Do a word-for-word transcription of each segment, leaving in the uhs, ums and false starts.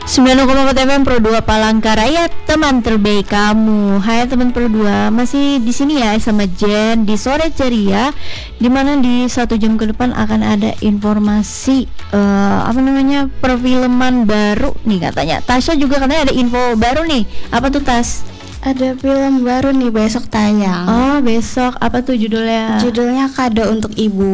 sembilan koma empat F M Pro dua Palangkaraya, teman terbaik kamu. Hai teman Pro dua, masih di sini ya sama Jen di sore ceria, dimana di satu jam ke depan akan ada informasi uh, apa namanya perfilman baru nih katanya. Tasya juga katanya ada info baru nih. Apa tuh Tas? Ada film baru nih besok tayang. Oh besok, apa tuh judulnya? Judulnya Kado untuk Ibu.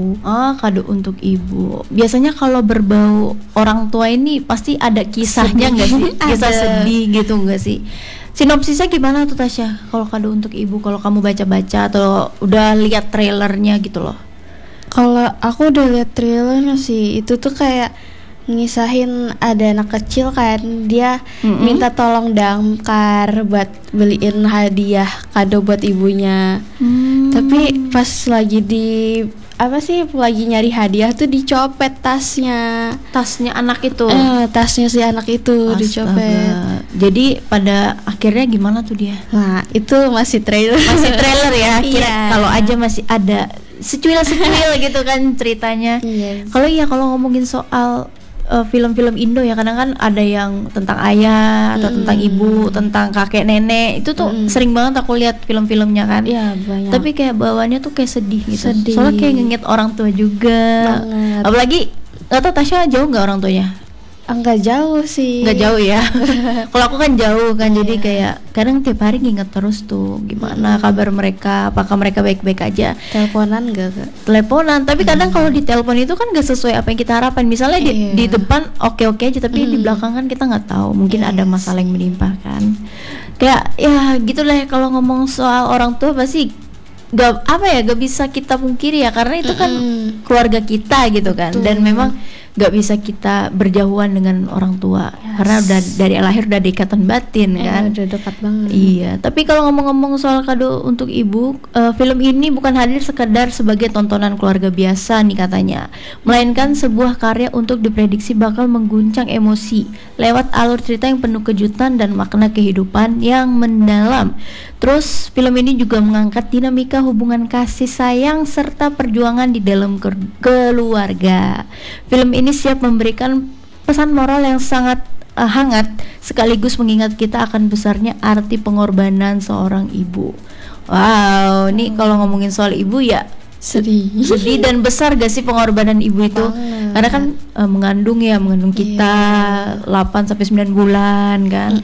Oh kado untuk ibu. Biasanya kalau berbau orang tua ini pasti ada kisahnya nggak sih? Kisah sedih gitu nggak sih? Sinopsisnya gimana tuh Tasya? Kalau kado untuk ibu, kalau kamu baca-baca atau udah lihat trailernya gitu loh? Kalau aku udah lihat trailernya sih, itu tuh kayak ngisahin ada anak kecil kan, dia mm-hmm. minta tolong damkar buat beliin hadiah kado buat ibunya. Mm. Tapi pas lagi di apa sih lagi nyari hadiah tuh dicopet tasnya. Tasnya anak itu. Eh, tasnya si anak itu. Astaga. Dicopet. Jadi pada akhirnya gimana tuh dia? Nah, itu masih trailer. Masih trailer ya. Kira yeah. Kalau aja masih ada secuil-secuil gitu kan ceritanya. Yes. Kalau iya kalau ngomongin soal Uh, film-film Indo ya kadang kan ada yang tentang ayah atau mm. tentang ibu, tentang kakek nenek, itu tuh mm. sering banget aku lihat film-filmnya kan. Iya, banyak. Tapi kayak bawaannya tuh kayak sedih gitu. Sedih. Soalnya kayak nginget orang tua juga. Banget. Apalagi nggak tahu Tasya jauh nggak orang tuanya? Enggak jauh sih. Nggak jauh ya. Kalau aku kan jauh kan, yeah. jadi kayak kadang tiap hari nginget terus tuh gimana hmm. kabar mereka, apakah mereka baik-baik aja. Teleponan nggak? Teleponan, tapi kadang hmm. kalau di telepon itu kan nggak sesuai apa yang kita harapkan. Misalnya di, yeah. di depan oke-oke aja, tapi hmm. di belakang kan kita nggak tahu. Mungkin yes. ada masalah yang menimpa kan. Kayak ya gitulah kalau ngomong soal orang tua pasti gak apa ya gak bisa kita pungkiri ya, karena itu kan mm-hmm. keluarga kita gitu kan. Betul. Dan memang gak bisa kita berjauhan dengan orang tua, yes. karena udah dari lahir udah ikatan batin eh, kan, udah dekat banget. Iya. Tapi kalau ngomong-ngomong soal kado untuk ibu, uh, film ini bukan hadir sekedar sebagai tontonan keluarga biasa nih katanya, melainkan sebuah karya untuk diprediksi bakal mengguncang emosi lewat alur cerita yang penuh kejutan dan makna kehidupan yang mendalam. Terus film ini juga mengangkat dinamika hubungan kasih sayang serta perjuangan di dalam ke- keluarga. Film ini siap memberikan pesan moral yang sangat uh, hangat, sekaligus mengingat kita akan besarnya arti pengorbanan seorang ibu. Wow, ini kalau ngomongin soal ibu ya sedih, sedih dan besar gak sih pengorbanan ibu itu? Banget. Karena kan uh, mengandung ya, mengandung kita yeah. delapan sampai sembilan bulan kan.